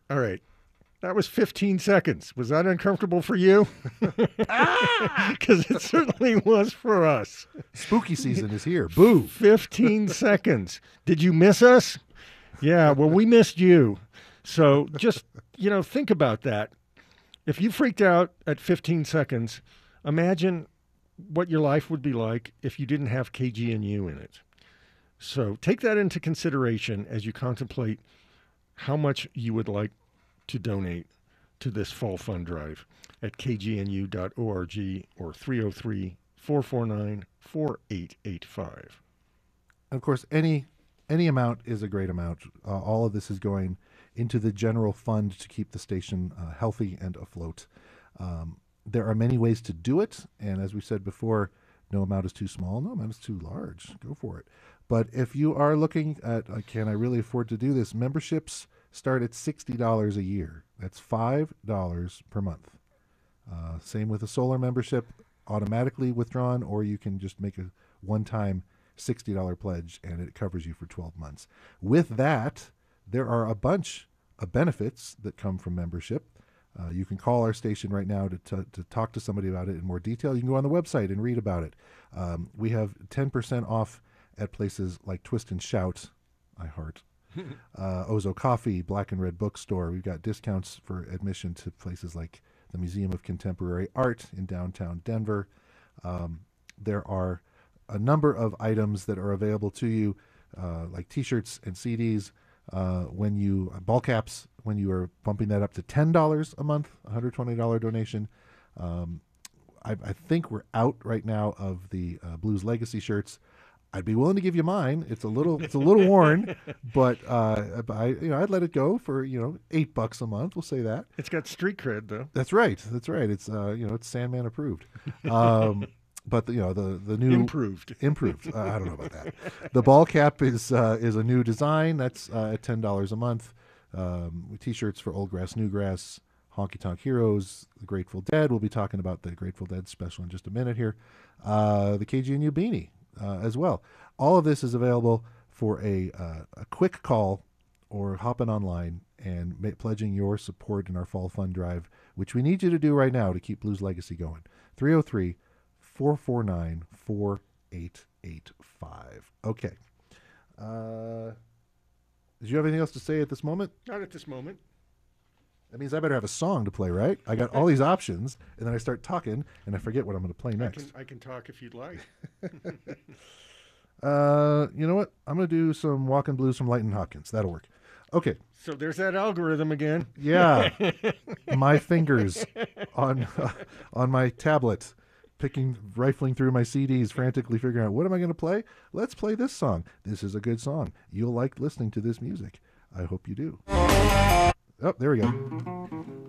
All right. That was 15 seconds. Was that uncomfortable for you? Because it certainly was for us. Spooky season is here. Boo. 15 seconds. Did you miss us? Yeah, well, we missed you. So just, think about that. If you freaked out at 15 seconds, imagine what your life would be like if you didn't have KGNU in it. So take that into consideration as you contemplate how much you would like to donate to this fall fund drive at kgnu.org or 303-449-4885. Of course, any amount is a great amount. All of this is going into the general fund to keep the station healthy and afloat. There are many ways to do it, and as we said before, no amount is too small, no amount is too large. Go for it. But if you are looking at, can I really afford to do this? Memberships start at $60 a year. That's $5 per month. Same with a solar membership, automatically withdrawn, or you can just make a one-time $60 pledge and it covers you for 12 months. With that, there are a bunch of benefits that come from membership. You can call our station right now to talk to somebody about it in more detail. You can go on the website and read about it. We have 10% off at places like Twist and Shout, I heart, Ozo Coffee, Black and Red Bookstore. We've got discounts for admission to places like the Museum of Contemporary Art in downtown Denver. There are a number of items that are available to you, like T-shirts and CDs. When you ball caps, when you are bumping that up to $10 a month, $120 donation. I think we're out right now of the Blues Legacy shirts. I'd be willing to give you mine. It's a little worn, but I'd let it go for $8 a month. We'll say that. It's got street cred though. That's right. It's it's Sandman approved. But the new improved. I don't know about that. The ball cap is a new design. That's at $10 a month. T-shirts for Old Grass, New Grass, Honky Tonk Heroes, the Grateful Dead. We'll be talking about the Grateful Dead special in just a minute here. The KGNU beanie as well. All of this is available for a quick call or hopping online and pledging your support in our fall fund drive, which we need you to do right now to keep Blues Legacy going. 303-449-4885. Okay. Did you have anything else to say at this moment? Not at this moment. That means I better have a song to play, right? I got all these options, and then I start talking, and I forget what I'm going to play next. I can talk if you'd like. You know what? I'm going to do some Walkin' Blues from Lightnin' Hopkins. That'll work. Okay. So there's that algorithm again. Yeah. My fingers on my tablet, rifling through my CDs, frantically figuring out, what am I going to play? Let's play this song. This is a good song. You'll like listening to this music. I hope you do. Oh, there we go.